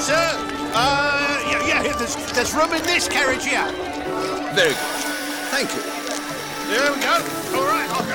sir. There's room in this carriage here. Very good. Thank you. There we go. All right, I'll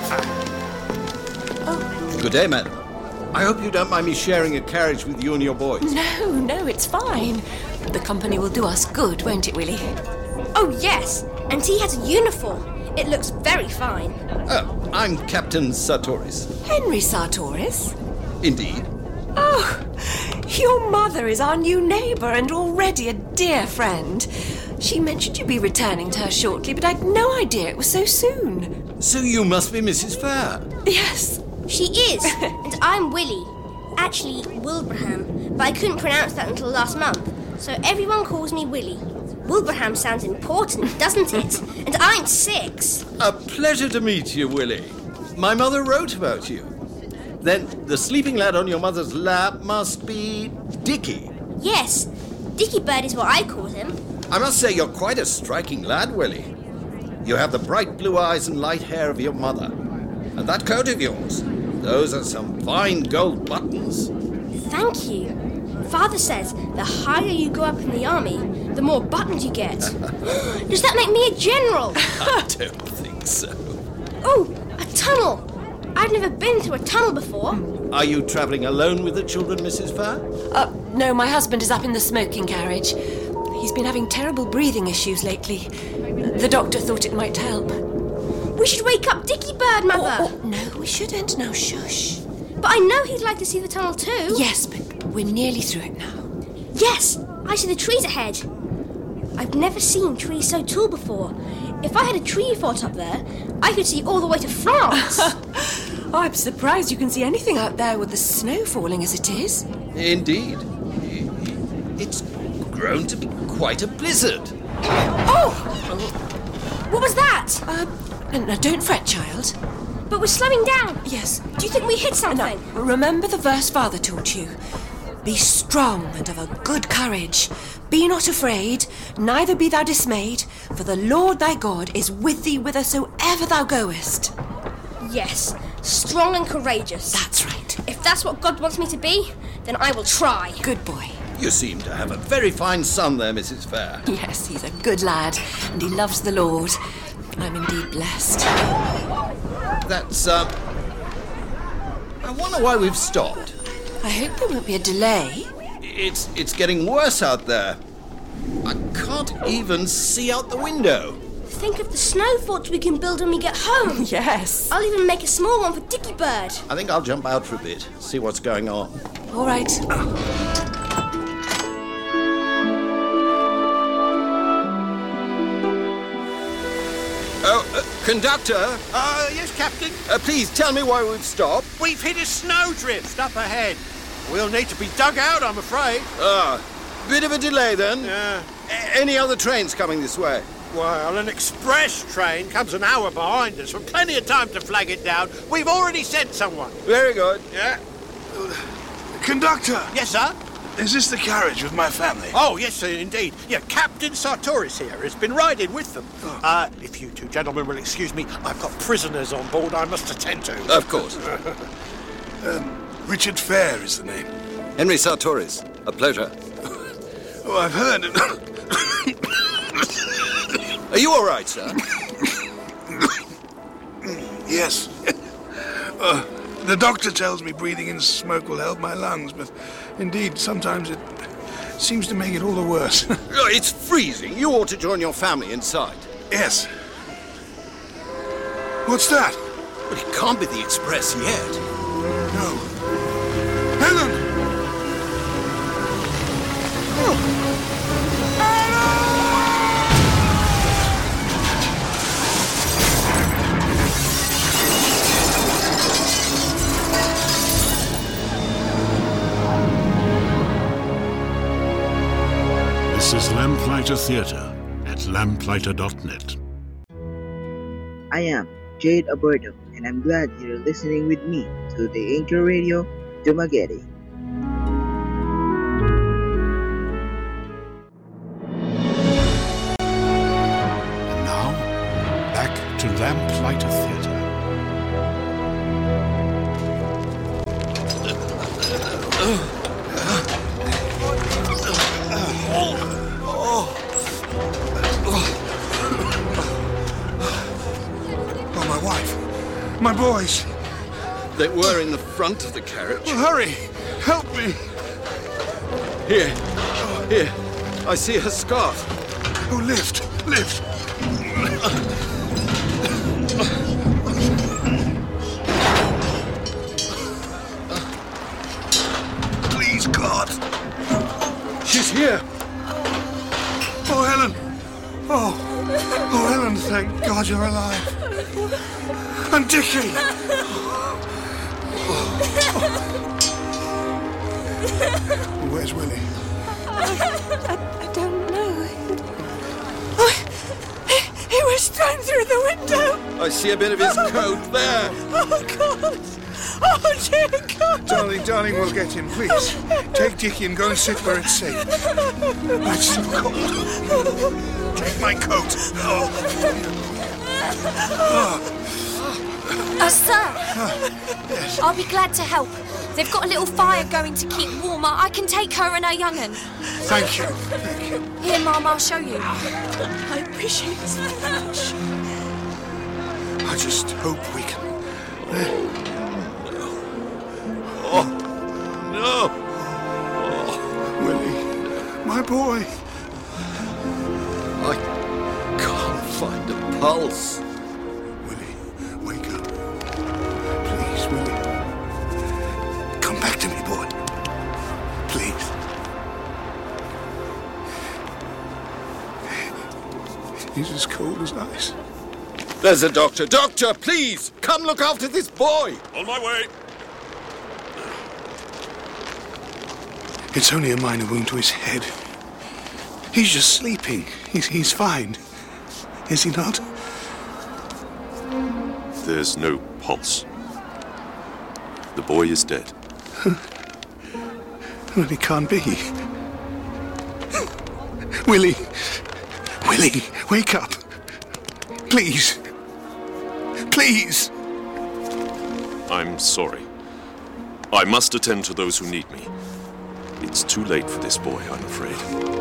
go. Good day, madam. I hope you don't mind me sharing a carriage with you and your boys. No, it's fine. The company will do us good, won't it, Willie? Oh, yes. And he has a uniform. It looks very fine. Oh, I'm Captain Sartoris. Henry Sartoris? Indeed. Oh, your mother is our new neighbour and already a dear friend. She mentioned you'd be returning to her shortly, but I'd no idea it was so soon. So you must be Mrs. Fair. Yes. She is. And I'm Willie. Actually, Wilbraham. But I couldn't pronounce that until last month. So everyone calls me Willie. Wilbraham sounds important, doesn't it? And I'm 6. A pleasure to meet you, Willie. My mother wrote about you. Then the sleeping lad on your mother's lap must be Dickie. Yes. Dickie Bird is what I call him. I must say you're quite a striking lad, Willie. You have the bright blue eyes and light hair of your mother. And that coat of yours. Those are some fine gold buttons. Thank you. Father says the higher you go up in the army, the more buttons you get. Does that make me a general? I don't think so. Oh, a tunnel. I've never been through a tunnel before. Are you travelling alone with the children, Mrs. Fair? No, my husband is up in the smoking carriage. He's been having terrible breathing issues lately. The doctor thought it might help. We should wake up Dickie Bird, Mother. Oh, no, we shouldn't. No, shush. But I know he'd like to see the tunnel too. Yes, but we're nearly through it now. Yes, I see the trees ahead. I've never seen trees so tall before. If I had a tree fort up there, I could see all the way to France. I'm surprised you can see anything out there with the snow falling as it is. Indeed. It's grown to be quite a blizzard. Oh! What was that? No, don't fret, child. But we're slowing down. Yes. Do you think we hit something? No, remember the verse Father taught you. Be strong and of a good courage. Be not afraid, neither be thou dismayed, for the Lord thy God is with thee whithersoever thou goest. Yes, strong and courageous. That's right. If that's what God wants me to be, then I will try. Good boy. You seem to have a very fine son there, Mrs. Fair. Yes, he's a good lad, and he loves the Lord. I'm indeed blessed. That's, I wonder why we've stopped. I hope there won't be a delay. It's getting worse out there. I can't even see out the window. Think of the snow forts we can build when we get home. Yes. I'll even make a small one for Dickie Bird. I think I'll jump out for a bit, see what's going on. All right. Conductor? Yes, Captain. Please tell me why we've stopped. We've hit a snowdrift up ahead. We'll need to be dug out, I'm afraid. Bit of a delay then. Yeah. Any other trains coming this way? Well, an express train comes an hour behind us with plenty of time to flag it down. We've already sent someone. Very good. Yeah. Conductor! Yes, sir? Is this the carriage with my family? Oh, yes, sir, indeed. Yeah, Captain Sartoris here has been riding with them. If you two gentlemen will excuse me, I've got prisoners on board I must attend to. Of course. Richard Fair is the name. Henry Sartoris. A pleasure. Oh, I've heard it. Are you all right, sir? Yes. The doctor tells me breathing in smoke will help my lungs, but indeed, sometimes it seems to make it all the worse. It's freezing. You ought to join your family inside. Yes. What's that? But it can't be the express yet. No. Helen! This is Lamplighter Theatre at lamplighter.net. I am Jade Alberto, and I'm glad you're listening with me to the Anchor Radio Dumaguete. And now, back to Lamplighter Theatre. boys? They were in the front of the carriage. Well, hurry! Help me! Here. I see her scarf. Oh, lift! Please, God! She's here. Oh, Helen! Oh, Helen, thank God you're alive. And Dickie! Where's Willie? I don't know. He was thrown through the window. I see a bit of his coat there. Oh, God. Oh, dear God. Darling, we'll get him, please. Take Dickie and go and sit where it's safe. It's so cold. Take my coat. Sir, I'll be glad to help. They've got a little fire going to keep warmer. I can take her and her young'un. Thank you. Here, Mum, I'll show you. I appreciate it so much. I just hope we can... No. Willie, my boy. I can't find a pulse. Willie, wake up. Please, Willie. Come back to me, boy. Please. He's as cold as ice. There's a doctor. Doctor, please, come look after this boy. On my way. It's only a minor wound to his head. He's just sleeping. He's fine. Is he not? There's no pulse. The boy is dead. Well, he can't be. Willie, wake up. Please. Please. I'm sorry. I must attend to those who need me. It's too late for this boy, I'm afraid.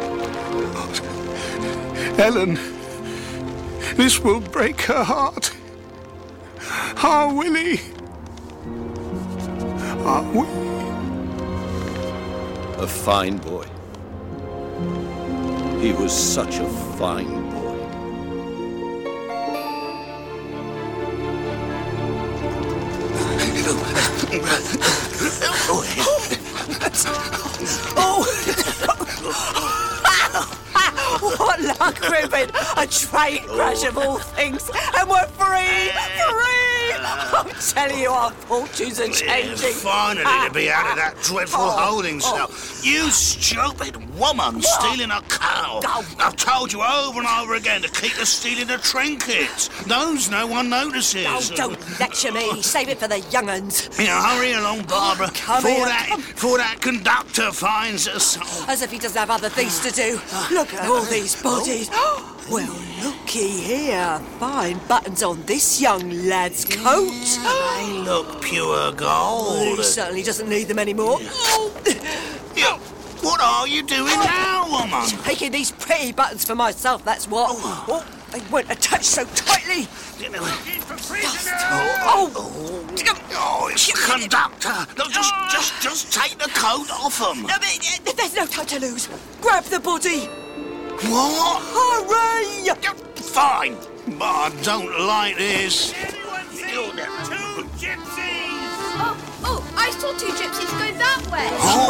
Helen, this will break her heart. Ah, Willie. Ah, Willie. A fine boy. He was such a fine boy. What luck, Reuben! A train crash of all things, and we're free! I'm telling you, our fortunes are changing. Finally to be out of that dreadful holding cell. You stupid woman stealing a cow. I've told you over and over again to keep her stealing the trinkets. Those no one notices. Oh, don't lecture me. Save it for the young'uns. Hurry along, Barbara, Come before here. that conductor finds us. As if he doesn't have other things to do. Look at all these bodies. Well, looky here. Fine buttons on this young lad's coat. They look pure gold. He certainly doesn't need them anymore. Yeah, what are you doing now, woman? Taking these pretty buttons for myself, that's what. Oh, they weren't attached so tightly. Oh, it's the conductor. No, just take the coat off him. There's no time to lose. Grab the body. What? Hurry! Fine, but I don't like this. Oh, I saw two gypsies go that way.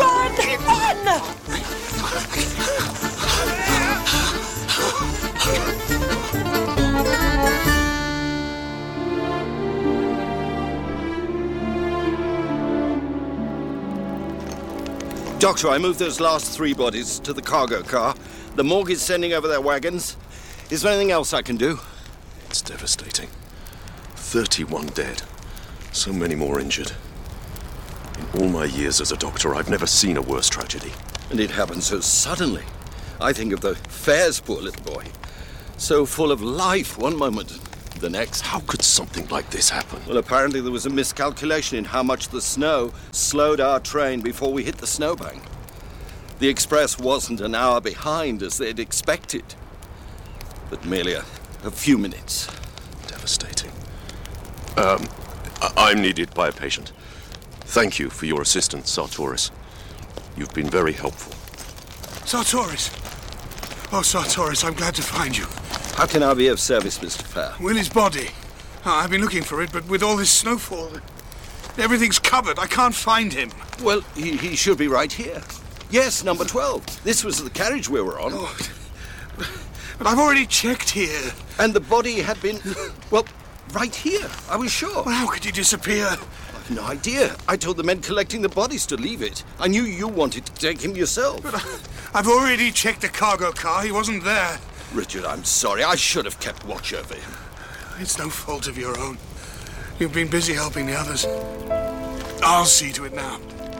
Run! Doctor, I moved those last 3 bodies to the cargo car. The morgue is sending over their wagons. Is there anything else I can do? It's devastating. 31 dead. So many more injured. In all my years as a doctor, I've never seen a worse tragedy. And it happened so suddenly. I think of the Fairs poor little boy. So full of life one moment, the next. How could something like this happen? Well, apparently there was a miscalculation in how much the snow slowed our train before we hit the snowbank. The express wasn't an hour behind as they'd expected, but merely a few minutes. Devastating. I'm needed by a patient. Thank you for your assistance, Sartoris. You've been very helpful. Sartoris! Oh, Sartoris, I'm glad to find you. How can I be of service, Mr. Fair? Willie's body. I've been looking for it, but with all this snowfall, everything's covered. I can't find him. Well, he should be right here. Yes, number 12. This was the carriage we were on. Oh, but I've already checked here. And the body had been, well, right here. I was sure. Well, how could he disappear? I've no idea. I told the men collecting the bodies to leave it. I knew you wanted to take him yourself. But I've already checked the cargo car. He wasn't there. Richard, I'm sorry. I should have kept watch over him. It's no fault of your own. You've been busy helping the others. I'll see to it now.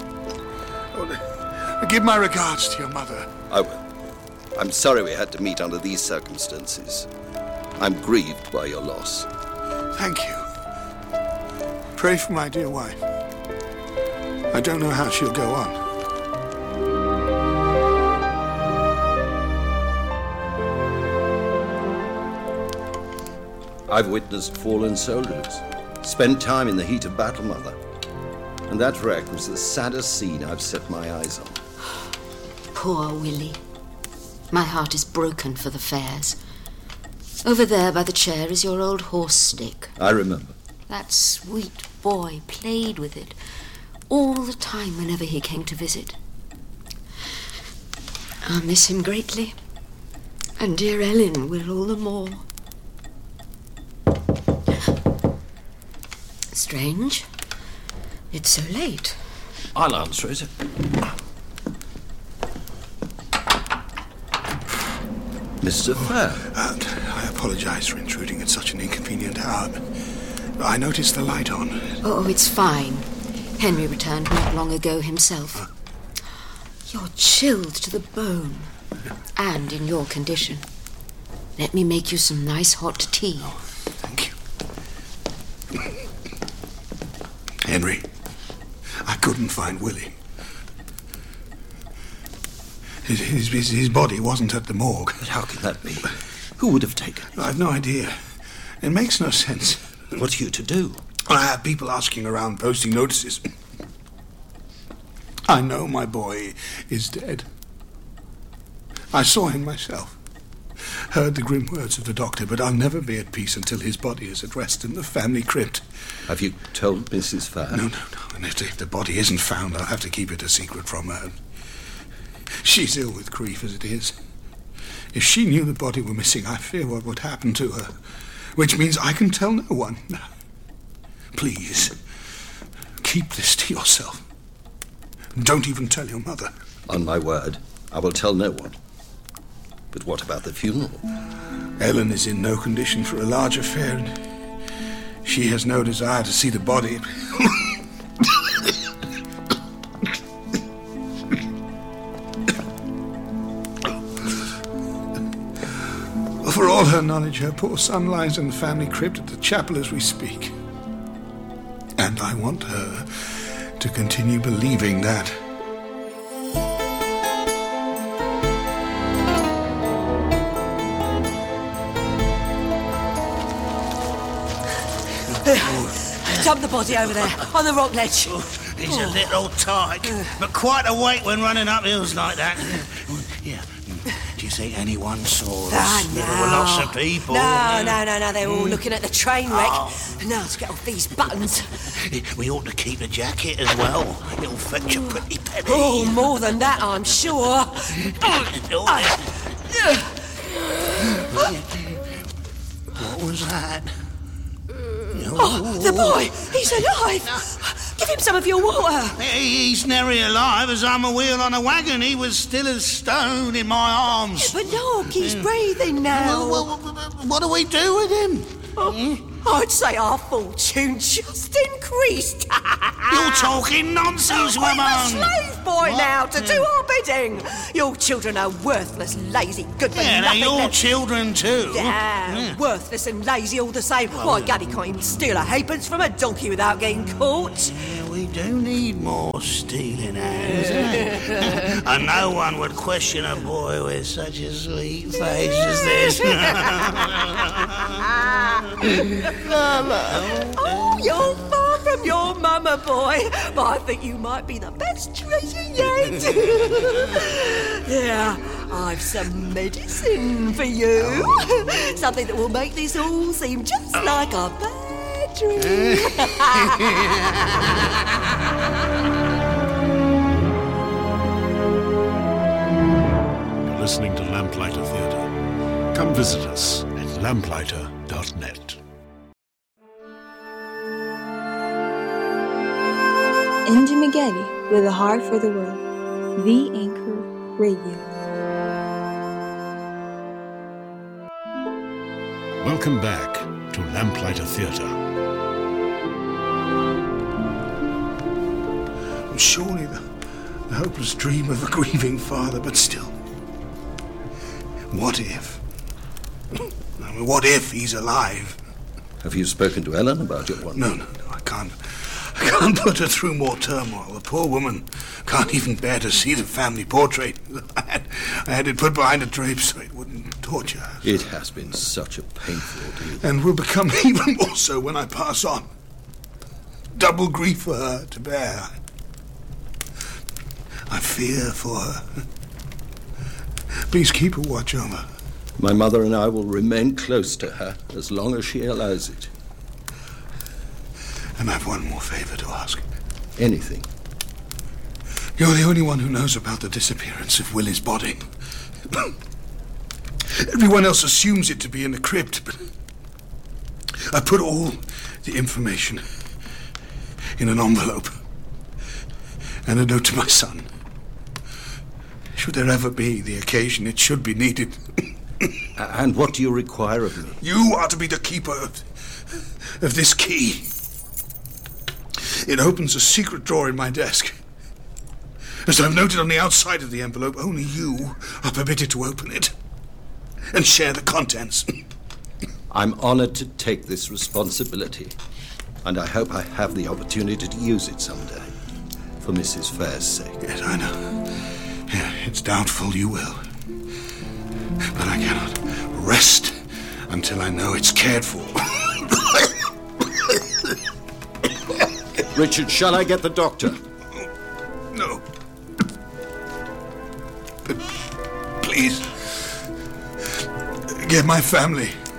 Oh, give my regards to your mother. I will. I'm sorry we had to meet under these circumstances. I'm grieved by your loss. Thank you. Pray for my dear wife. I don't know how she'll go on. I've witnessed fallen soldiers, spent time in the heat of battle, Mother. And that wreck was the saddest scene I've set my eyes on. Poor Willie. My heart is broken for the Fairs. Over there by the chair is your old horse stick. I remember. That sweet boy played with it all the time whenever he came to visit. I'll miss him greatly. And dear Ellen will all the more. Strange. It's so late. I'll answer it. Mr. Fair. I apologize for intruding at such an inconvenient hour, but I noticed the light on. Oh, it's fine. Henry returned not long ago himself. You're chilled to the bone. And in your condition. Let me make you some nice hot tea. Oh, thank you. Henry, I couldn't find Willie. His body wasn't at the morgue. But how can that be? Who would have taken it? I've no idea. It makes no sense. What are you to do? I have people asking around, posting notices. I know my boy is dead. I saw him myself. Heard the grim words of the doctor, but I'll never be at peace until his body is at rest in the family crypt. Have you told Mrs. Fair? No. And if the body isn't found, I'll have to keep it a secret from her. She's ill with grief as it is. If she knew the body were missing, I fear what would happen to her. Which means I can tell no one. Please, keep this to yourself. Don't even tell your mother. On my word, I will tell no one. But what about the funeral? Ellen is in no condition for a large affair, and she has no desire to see the body. For all her knowledge, her poor son lies in the family crypt at the chapel as we speak. And I want her to continue believing that. Dump the body over there, on the rock ledge. He's a little tyke, but quite a weight when running up hills like that. Yeah. Do you think anyone saw us? No. There were lots of people. No. They're all looking at the train wreck. Now to get off these buttons. We ought to keep the jacket as well. It'll fetch a pretty penny. Oh, more than that, I'm sure. What was that? Oh, the boy! He's alive! Give him some of your water! He's nary alive as I'm a wheel on a wagon. He was still as stone in my arms. But look, he's breathing now. Well, what do we do with him? I'd say our fortune just increased. You're talking nonsense, woman. I'm a slave boy now to do our bidding. Your children are worthless, lazy, good for Yeah, nothing. they're your children too. Yeah, worthless and lazy all the same. Why, Gaddy can't even steal a halfpence from a donkey without getting caught. Yeah, we do need more stealing hands, eh? And no one would question a boy with such a sweet face as this. Mama. Oh, your mama. from your mama, boy. But I think you might be the best treasure yet. Yeah, I've some medicine for you. Something that will make this all seem just like a bad dream. You're listening to Lamplighter Theatre. Come visit us at lamplighter.net. Angie Miggetti with a heart for the world. The Anchor Radio. Welcome back to Lamplighter Theatre. Surely the hopeless dream of a grieving father, but still. What if? I mean, what if he's alive? Have you spoken to Ellen about your one? No, I can't put her through more turmoil. The poor woman can't even bear to see the family portrait. I had it put behind a drape so it wouldn't torture her. It has been such a painful ordeal. And will become even more so when I pass on. Double grief for her to bear. I fear for her. Please keep a watch over. My mother and I will remain close to her as long as she allows it. And I've one more favor to ask. Anything. You're the only one who knows about the disappearance of Willie's body. Everyone else assumes it to be in the crypt, but I put all the information in an envelope and a note to my son. Should there ever be the occasion it should be needed. And what do you require of me? You are to be the keeper of this key. It opens a secret drawer in my desk. As I've noted on the outside of the envelope, only you are permitted to open it and share the contents. I'm honored to take this responsibility, and I hope I have the opportunity to use it someday, for Mrs. Fair's sake. Yes, I know. Yeah, it's doubtful you will. But I cannot rest until I know it's cared for. Richard, shall I get the doctor? No. But please, get my family